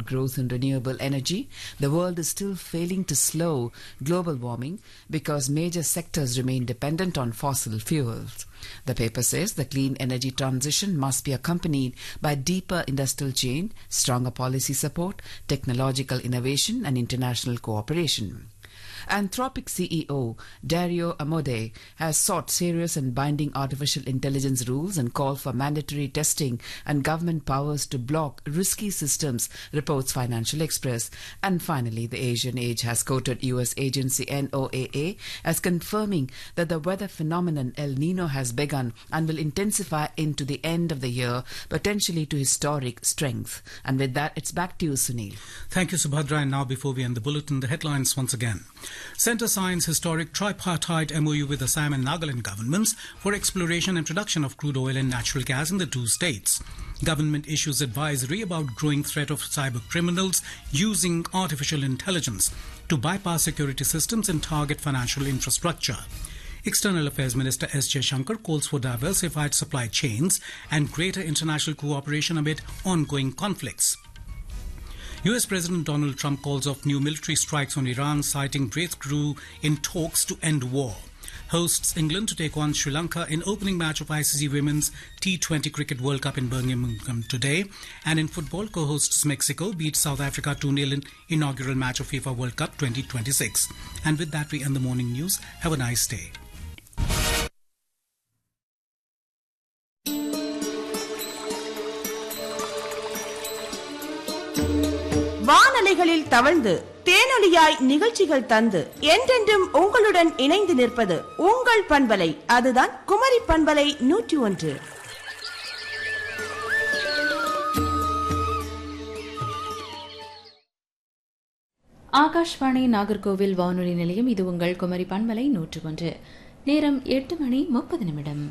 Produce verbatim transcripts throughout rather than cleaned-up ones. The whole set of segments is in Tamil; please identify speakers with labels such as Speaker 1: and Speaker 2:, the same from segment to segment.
Speaker 1: record growth in renewable energy, the world is still failing to slow global warming because major sectors remain dependent on fossil fuels. The paper says the clean energy transition must be accompanied by deeper industrial chain, stronger policy support, technological innovation, and international cooperation. Anthropic C E O Dario Amodei has sought serious and binding artificial intelligence rules and called for mandatory testing and government powers to block risky systems, reports Financial Express. And finally, the Asian Age has quoted U S agency N O A A as confirming that the weather phenomenon El Nino has begun and will intensify into the end of the year, potentially to historic strength. And with that, it's back to you, Sunil.
Speaker 2: Thank you, Subhadra. And now, before we end the bulletin, the headlines once again. Centre signs historic tripartite M O U with Assam and Nagaland governments for exploration and production of crude oil and natural gas in the two states. Government issues advisory about growing threat of cyber criminals using artificial intelligence to bypass security systems and target financial infrastructure. External Affairs Minister S. Jaishankar calls for diversified supply chains and greater international cooperation amid ongoing conflicts. U S President Donald Trump calls off new military strikes on Iran, citing breakthrough in talks to end war. Hosts England to take on Sri Lanka in opening match of I C C Women's T twenty Cricket World Cup in Birmingham today. And in football, co-hosts Mexico beat South Africa two nil in inaugural match of FIFA World Cup twenty twenty-six. And with that, we end the morning news. Have a nice day.
Speaker 3: வானலைகளில் தவழ்ந்து தேனொலியாய் நிகழ்ச்சிகள் தந்து என்றென்றும் உங்களுடன் இணைந்து நிற்பது உங்கள் பண்பலை, அதுதான் குமரி பண்பலை நூற்றி ஒன்று.
Speaker 4: ஆகாஷ்வாணி நாகர்கோவில் வானொலி நிலையம். இது உங்கள் குமரி பண்பலை நூற்று ஒன்று. நேரம் எட்டு மணி முப்பது நிமிடம்.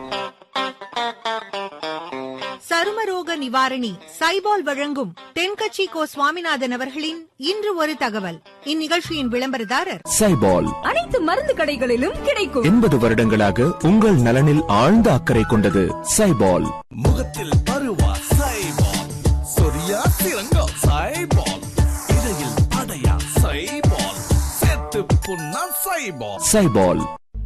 Speaker 5: சருமரோக நிவாரணி சைபால் வழங்கும் தென்கட்சி கோ சுவாமிநாதன் அவர்களின் இன்று ஒரு தகவல். இந்நிகழ்ச்சியின் விளம்பரதாரர்
Speaker 6: சைபால்.
Speaker 5: அனைத்து மருந்து கடைகளிலும் கிடைக்கும்.
Speaker 6: எண்பது வருடங்களாக உங்கள் நலனில் ஆழ்ந்த அக்கறை கொண்டது சைபால்.
Speaker 7: முகத்தில் பருவா சைபால், சொரியா சிறங்கா சைபால், இடையில் அடையா சைபால், செத்து புண்ணா சைபால்.
Speaker 6: சைபால்.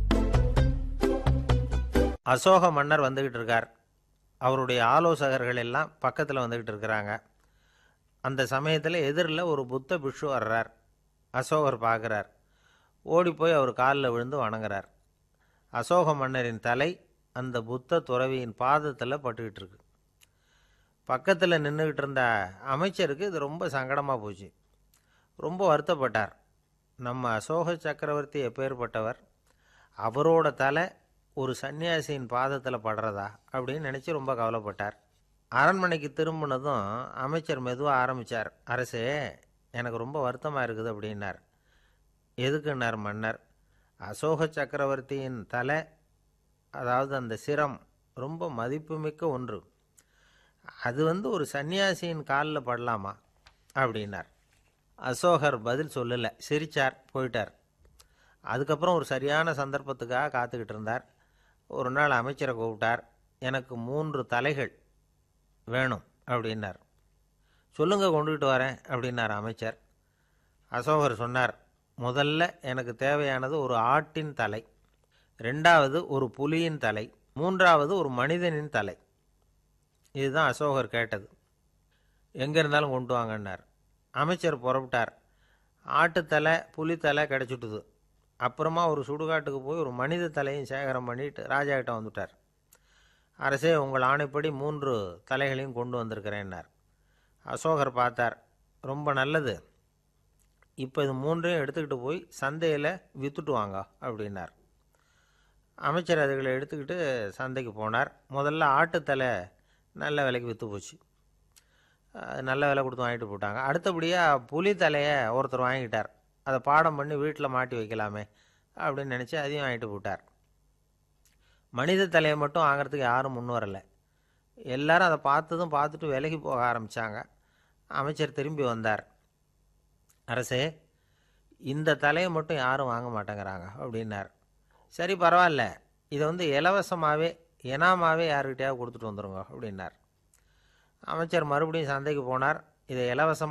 Speaker 8: அசோக மன்னர் வந்துகிட்டு இருக்கார். அவருடைய ஆலோசகர்கள் எல்லாம் பக்கத்தில் வந்துக்கிட்டு இருக்கிறாங்க. அந்த சமயத்தில் எதிரில் ஒரு புத்த பிக்ஷு வர்றார். அசோகர் பார்க்குறார். ஓடி போய் அவர் காலில் விழுந்து வணங்குறார். அசோக மன்னரின் தலை அந்த புத்த துறவியின் பாதத்தில் பட்டுக்கிட்டு இருக்கு. பக்கத்தில் நின்றுக்கிட்டு இருந்த அமைச்சருக்கு இது ரொம்ப சங்கடமாக போச்சு. ரொம்ப வருத்தப்பட்டார். நம்ம அசோக சக்கரவர்த்தி எப்பேற்பட்டவர், அவரோட தலை ஒரு சன்னியாசியின் பாதத்தில் படுறதா அப்படின்னு நினச்சி ரொம்ப கவலைப்பட்டார். அரண்மனைக்கு திரும்பினதும் அமைச்சர் மெதுவாக ஆரம்பித்தார். அரசே, எனக்கு ரொம்ப வருத்தமாக இருக்குது அப்படின்னார். எதுக்குன்னார் மன்னர். அசோக சக்கரவர்த்தியின் தலை, அதாவது அந்த சிரம், ரொம்ப மதிப்புமிக்க ஒன்று. அது வந்து ஒரு சன்னியாசியின் காலில் படலாமா அப்படின்னார். அசோகர் பதில் சொல்லலை, சிரித்தார், போயிட்டார். அதுக்கப்புறம் ஒரு சரியான சந்தர்ப்பத்துக்காக காத்துக்கிட்டு இருந்தார். ஒரு நாள் அமைச்சரை கூப்பிட்டார். எனக்கு மூன்று தலைகள் வேணும் அப்படின்னார். சொல்லுங்க, கொண்டுகிட்டு வரேன் அப்படின்னார் அமைச்சர். அசோகர் சொன்னார், முதல்ல எனக்கு தேவையானது ஒரு ஆட்டின் தலை, ரெண்டாவது ஒரு புலியின் தலை, மூன்றாவது ஒரு மனிதனின் தலை. இதுதான் அசோகர் கேட்டது. எங்கே இருந்தாலும் கொண்டு வாங்கன்னார். அமைச்சர் புறப்பட்டார். ஆட்டுத்தலை புலித்தலை கிடச்சிட்டுது. அப்புறமா ஒரு சுடுகாட்டுக்கு போய் ஒரு மனித தலையும் சேகரம் பண்ணிட்டு ராஜா கிட்ட வந்துட்டார். அரசே, உங்கள் ஆணைப்படி மூன்று தலைகளையும் கொண்டு வந்திருக்கிறேன்னார். அசோகர் பார்த்தார். ரொம்ப நல்லது, இப்போ இது மூன்றையும் எடுத்துக்கிட்டு போய் சந்தையில் விற்றுட்டு வாங்க அப்படின்னார். அமைச்சர் அதுகளை எடுத்துக்கிட்டு சந்தைக்கு போனார். முதல்ல ஆட்டுத்தலை நல்ல விலைக்கு விற்று போச்சு. நல்ல விலை கொடுத்து வாங்கிட்டு போட்டாங்க. அடுத்தபடியாக புலி தலையை ஒருத்தர் வாங்கிட்டார். அதை பாடம் பண்ணி வீட்டில் மாட்டி வைக்கலாமே அப்படின்னு நினச்சி அதையும் வாங்கிட்டு போட்டார். மனித தலையை மட்டும் வாங்கிறதுக்கு யாரும் முன் வரலை. எல்லாரும் அதை பார்த்ததும் பார்த்துட்டு விலகி போக ஆரம்பித்தாங்க. அமைச்சர் திரும்பி வந்தார். அரசே, இந்த தலையை மட்டும் யாரும் வாங்க மாட்டேங்கிறாங்க அப்படின்னார். சரி, பரவாயில்ல, இதை வந்து இலவசமாகவே எனாமாவே யாருக்கிட்டையாவது கொடுத்துட்டு வந்துடுங்க அப்படின்னார். அமைச்சர் மறுபடியும் சந்தைக்கு போனார். இதை இலவசம்